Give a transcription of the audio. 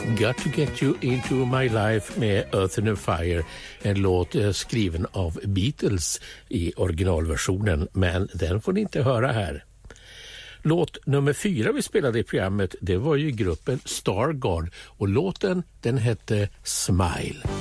Got to get you into my life med Earth and Fire, en låt skriven av Beatles i originalversionen, men den får ni inte höra här. Låt nummer 4 vi spelade i programmet, det var ju gruppen Stargard och låten den hette Smile.